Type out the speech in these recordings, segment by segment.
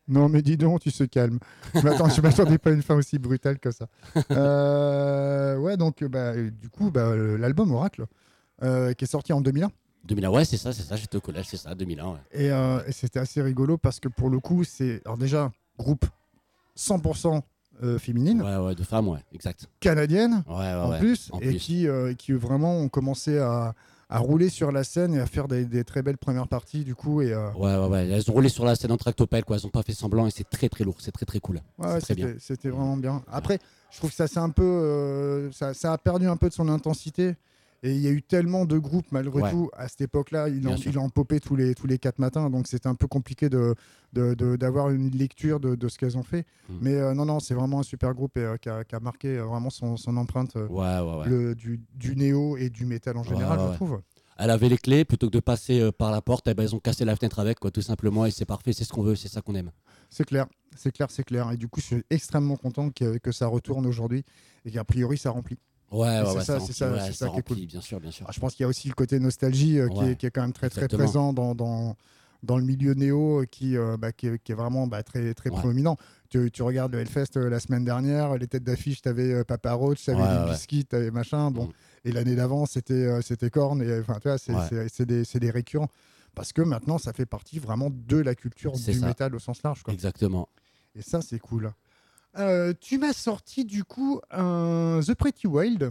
Non, mais dis donc, tu se calmes. Je m'attendais pas à une fin aussi brutale que ça. Ouais, donc, du coup, l'album Oracle, qui est sorti en 2001. 2001, ouais, c'est ça, j'étais au collège, c'est ça, 2001, ouais. Et c'était assez rigolo parce que pour le coup, c'est. Alors, déjà, groupe 100% féminine, Ouais, ouais, de femmes, ouais, exact. canadienne Ouais, ouais, en ouais, plus, en et plus. qui vraiment ont commencé à rouler sur la scène et à faire des très belles premières parties, du coup. Ouais, ouais, ouais. Elles ont roulé sur la scène en tractopelle, quoi. Elles ont pas fait semblant et c'est très, très lourd. C'est très, très cool. Ouais, C'est ouais, très bien. c'était Et, vraiment bien. voilà. Après, je trouve que ça c'est un peu, ça a perdu un peu de son intensité. Et il y a eu tellement de groupes malgré Ouais, tout à cette époque-là, bien sûr. il en popait tous les 4 matins, donc c'était un peu compliqué d'avoir une lecture de ce qu'elles ont fait. Mm. Mais non, non, c'est vraiment un super groupe et, qui a marqué vraiment son empreinte Ouais, ouais, ouais. du néo et du métal en Ouais, général, ouais, je ouais. trouve. Elle avait les clés, plutôt que de passer par la porte, eh ben, ils ont cassé la fenêtre avec, quoi, tout simplement. Et c'est parfait, c'est ce qu'on veut, c'est ça qu'on aime. C'est clair, c'est clair, c'est clair. Et du coup, je suis extrêmement content que ça retourne aujourd'hui et qu'a priori ça remplit. Ouais, Et ouais, c'est ouais, ça ça, c'est remplit, ça, ouais, c'est ça ça qui est cool. remplit, bien sûr, bien sûr. Alors, je pense qu'il y a aussi le côté nostalgie Ouais, qui est quand même très très exactement. présent dans le milieu néo qui est vraiment très très Ouais, proéminent. Tu regardes le Hellfest la semaine dernière, les têtes d'affiche, tu avais Papa Roach, tu ouais, avais Limp ouais, ouais. Bizkit, tu avais machin. Bon. Mm. Et l'année d'avant, c'était Korn. Et, enfin, tu vois, Ouais, c'est des récurrents. Parce que maintenant, ça fait partie vraiment de la culture c'est du ça, métal au sens large, quoi. exactement. Et ça, c'est cool. Tu m'as sorti du coup un The Pretty Wild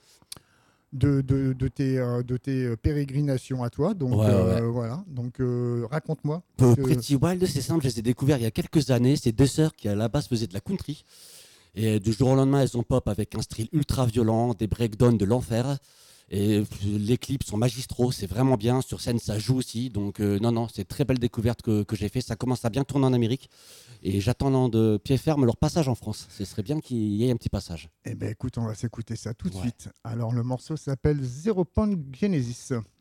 de tes pérégrinations à toi. Ouais, Donc ouais, ouais. voilà. Donc raconte-moi. Pretty Wild, c'est simple, je les ai découverts il y a quelques années. C'est deux sœurs qui à la base faisaient de la country. Et du jour au lendemain, elles ont pop avec un style ultra violent, des breakdowns de l'enfer. Et les clips sont magistraux, c'est vraiment bien. Sur scène, ça joue aussi. Donc, non, non, c'est très belle découverte que j'ai fait. Ça commence à bien tourner en Amérique. Et j'attends de pied ferme leur passage en France. Ce serait bien qu'il y ait un petit passage. Eh ben écoute, on va s'écouter ça tout de Ouais. suite. Alors le morceau s'appelle Zero Point Genesis.